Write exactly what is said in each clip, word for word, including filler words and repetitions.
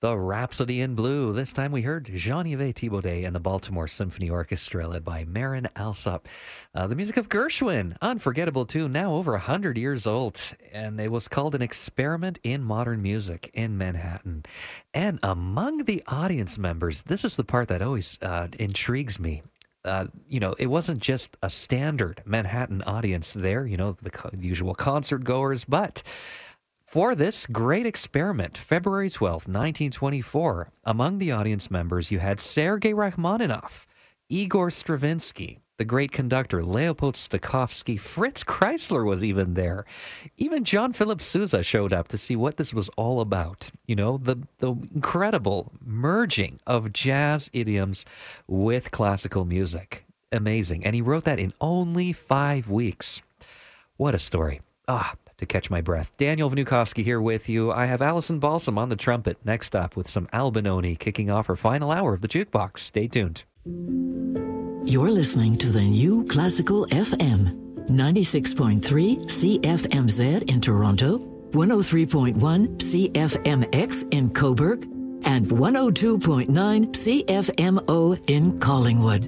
The Rhapsody in Blue. This time we heard Jean-Yves Thibaudet and the Baltimore Symphony Orchestra led by Marin Alsop. Uh, the music of Gershwin, unforgettable tune, now over one hundred years old. And it was called An Experiment in Modern Music in Manhattan. And among the audience members, this is the part that always uh, intrigues me. Uh, you know, it wasn't just a standard Manhattan audience there, you know, the co- usual concert goers, but for this great experiment, February twelfth, nineteen twenty-four, among the audience members, you had Sergei Rachmaninoff, Igor Stravinsky, the great conductor Leopold Stokowski, Fritz Kreisler was even there. Even John Philip Sousa showed up to see what this was all about. You know, the, the incredible merging of jazz idioms with classical music. Amazing. And he wrote that in only five weeks. What a story. Ah, to catch my breath. Daniel Vnukovsky here with you. I have Alison Balsam on the trumpet next up with some Al Benoni kicking off her final hour of the Jukebox. Stay tuned. You're listening to the New Classical F M, ninety-six point three C F M Z in Toronto, one oh three point one C F M X in Cobourg, and one oh two point nine C F M O in Collingwood.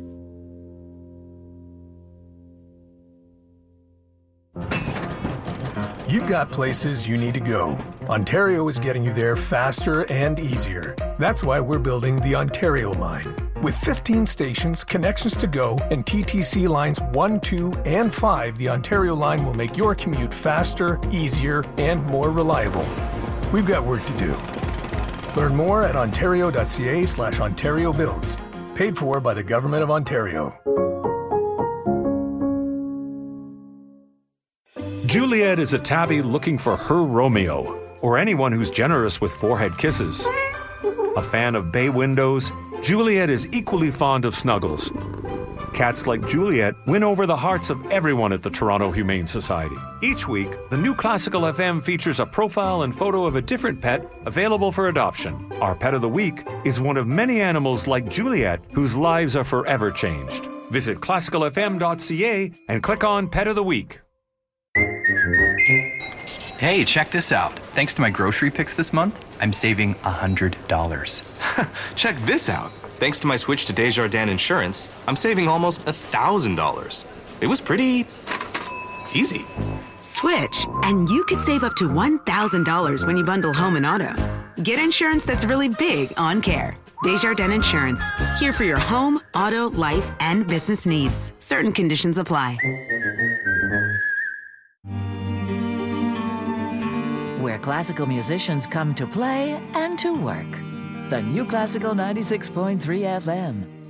You've got places you need to go. Ontario is getting you there faster and easier. That's why we're building the Ontario Line. With fifteen stations, connections to go, and T T C lines one, two, and five, the Ontario Line will make your commute faster, easier, and more reliable. We've got work to do. Learn more at ontario.ca slash Ontario Builds. Paid for by the Government of Ontario. Juliet is a tabby looking for her Romeo, or anyone who's generous with forehead kisses. A fan of bay windows, Juliet is equally fond of snuggles. Cats like Juliet win over the hearts of everyone at the Toronto Humane Society. Each week, the New Classical F M features a profile and photo of a different pet available for adoption. Our Pet of the Week is one of many animals like Juliet whose lives are forever changed. Visit classical f m dot c a and click on Pet of the Week. Hey, check this out. Thanks to my grocery picks this month, I'm saving one hundred dollars. Check this out. Thanks to my switch to Desjardins Insurance, I'm saving almost one thousand dollars. It was pretty easy. Switch, and you could save up to one thousand dollars when you bundle home and auto. Get insurance that's really big on care. Desjardins Insurance, here for your home, auto, life, and business needs. Certain conditions apply. Where classical musicians come to play and to work. The New Classical ninety-six point three F M.